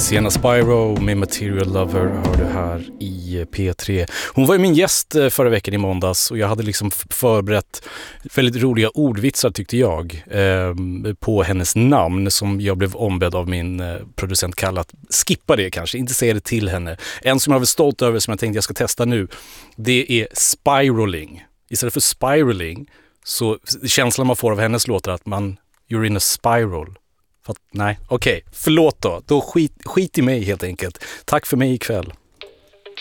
Sienna Spyro med Material Lover har du här i P3. Hon var ju min gäst förra veckan i måndags och jag hade liksom förberett väldigt roliga ordvitsar tyckte jag på hennes namn som jag blev ombedd av min producent Kalle att skippa det kanske, inte säga det till henne. En som jag var stolt över som jag tänkte jag ska testa nu, det är spiraling. Istället för spiraling så känslan man får av hennes låtar att you're in a spiral. Nej, okej. Förlåt då. Då skit i mig helt enkelt. Tack för mig ikväll.